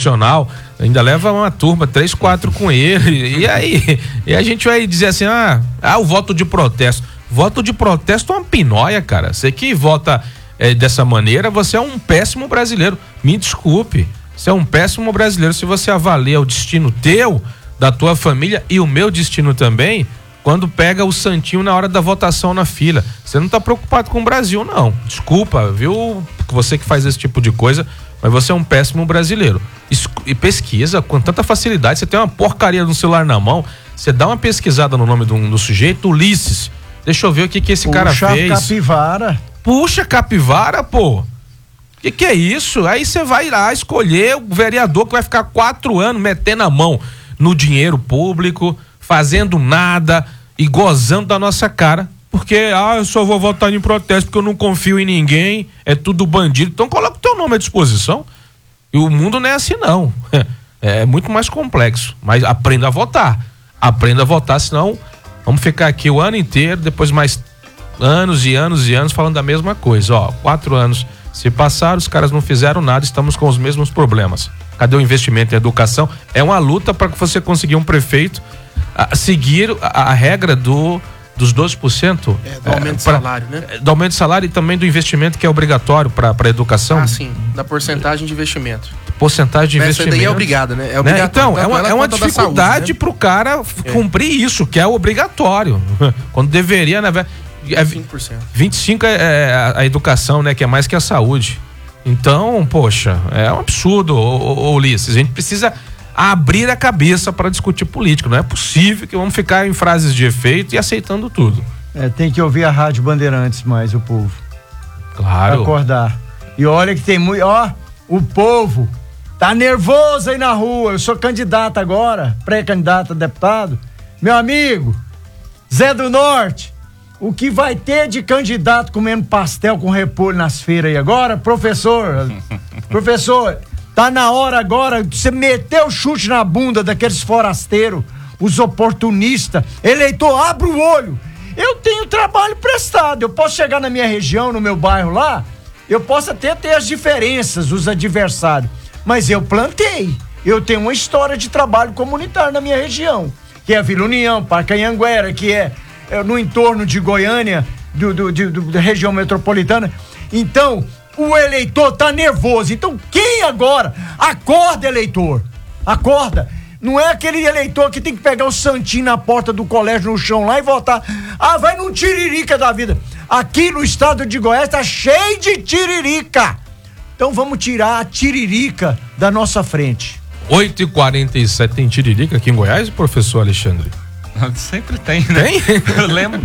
nacional, ainda leva uma turma, 3, 4 com ele, e aí? E a gente vai dizer assim, o voto de protesto. Voto de protesto é uma pinóia, cara. Você que vota dessa maneira, você é um péssimo brasileiro. Me desculpe, você é um péssimo brasileiro se você avalia o destino teu, da tua família e o meu destino também, quando pega o santinho na hora da votação na fila. Você não tá preocupado com o Brasil, não. Desculpa, viu? Você que faz esse tipo de coisa, mas você é um péssimo brasileiro. E pesquisa com tanta facilidade. Você tem uma porcaria no celular na mão, você dá uma pesquisada no nome do sujeito, Ulisses. Deixa eu ver o que esse cara fez. Capivara. Puxa, capivara, pô. Que é isso? Aí você vai lá escolher o vereador que vai ficar 4 anos metendo a mão no dinheiro público, fazendo nada e gozando da nossa cara, porque eu só vou votar em protesto porque eu não confio em ninguém, é tudo bandido. Então coloca o teu nome à disposição. E o mundo não é assim, não. É muito mais complexo, mas aprenda a votar, senão vamos ficar aqui o ano inteiro, depois mais anos e anos e anos falando da mesma coisa. 4 anos se passaram, os caras não fizeram nada, estamos com os mesmos problemas. Cadê o investimento em educação? É uma luta para que você conseguir um prefeito seguir a regra dos 12%. Do aumento de salário, né? Do aumento de salário e também do investimento que é obrigatório para a educação. Sim, da porcentagem de investimento. Porcentagem de investimento. Essa daí é obrigada, né? É obrigatório. Então, é uma dificuldade, né, pro cara cumprir isso, que é obrigatório. Quando deveria, né? 25%. 25% é a educação, né? Que é mais que a saúde. Então, poxa, é um absurdo, Ulisses. A gente precisa abrir a cabeça para discutir política. Não é possível que vamos ficar em frases de efeito e aceitando tudo. Tem que ouvir a Rádio Bandeirantes mais, o povo. Claro. Acordar. E olha que tem muito. O povo tá nervoso aí na rua. Eu sou candidato agora, pré-candidato a deputado. Meu amigo, Zé do Norte. O que vai ter de candidato comendo pastel com repolho nas feiras aí agora? Professor, tá na hora agora de você meter o chute na bunda daqueles forasteiros, os oportunistas. Eleitor, abre o olho. Eu tenho trabalho prestado. Eu posso chegar na minha região, no meu bairro lá, eu posso até ter as diferenças, os adversários, mas eu plantei. Eu tenho uma história de trabalho comunitário na minha região, que é a Vila União, Parque Anhanguera, que é no entorno de Goiânia, da região metropolitana. Então, o eleitor tá nervoso. Então, quem agora? Acorda, eleitor. Acorda. Não é aquele eleitor que tem que pegar o santinho na porta do colégio, no chão lá e votar. Vai num tiririca da vida. Aqui no estado de Goiás tá cheio de tiririca. Então, vamos tirar a tiririca da nossa frente. 8h47, tem tiririca aqui em Goiás, professor Alexandre? Sempre tem, né? Tem? Eu lembro.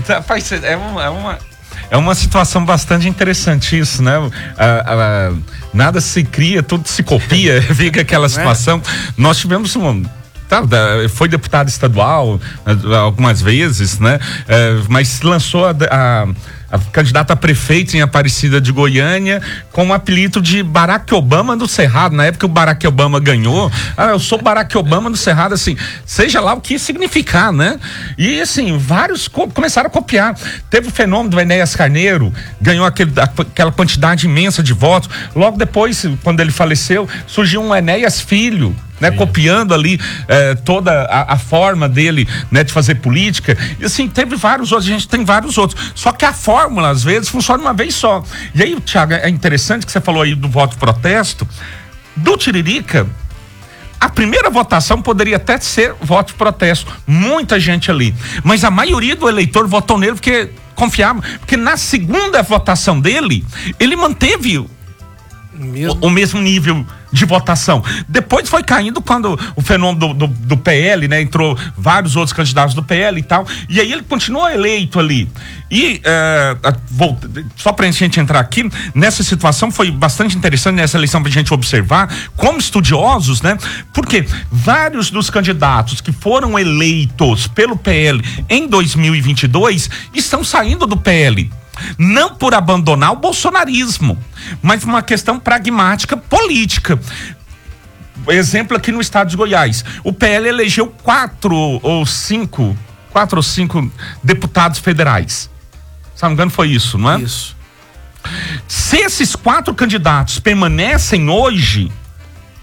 É uma situação bastante interessante isso, né? Nada se cria, tudo se copia, fica aquela situação. Nós tivemos foi deputado estadual algumas vezes, né? Mas lançou a candidata a prefeito em Aparecida de Goiânia com o apelido de Barack Obama do Cerrado. Na época o Barack Obama ganhou, eu sou Barack Obama do Cerrado, assim, seja lá o que significar, né? E assim, vários começaram a copiar. Teve o fenômeno do Enéas Carneiro, ganhou aquela quantidade imensa de votos. Logo depois, quando ele faleceu, surgiu um Enéas Filho, né, copiando ali toda a forma dele, né, de fazer política. E assim, teve vários outros, a gente tem vários outros. Só que a fórmula, às vezes, funciona uma vez só. E aí, Thiago, é interessante que você falou aí do voto protesto. Do Tiririca, a primeira votação poderia até ser voto de protesto. Muita gente ali. Mas a maioria do eleitor votou nele porque confiava. Porque na segunda votação dele, ele manteve o mesmo nível de votação. Depois foi caindo quando o fenômeno do PL, né? Entrou vários outros candidatos do PL e tal, e aí ele continuou eleito ali. E só pra gente entrar aqui, nessa situação foi bastante interessante nessa eleição pra gente observar, como estudiosos, né? Porque vários dos candidatos que foram eleitos pelo PL em 2022 estão saindo do PL. Não por abandonar o bolsonarismo, mas uma questão pragmática política. Exemplo aqui no estado de Goiás, o PL elegeu 4 ou 5 deputados federais. Se não me engano foi isso, não é? Isso. Se esses 4 candidatos permanecem hoje,